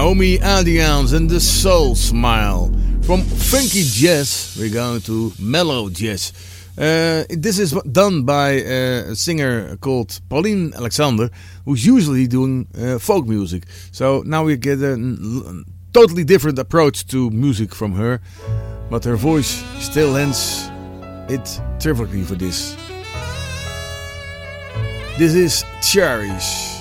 Romy Adians and the Soul Smile. From funky jazz, we're going to mellow jazz. This is done by a singer called Pauline Alexander, who's usually doing folk music. So now we get a totally different approach to music from her, but her voice still lends it terrifically for this. This is Cherish.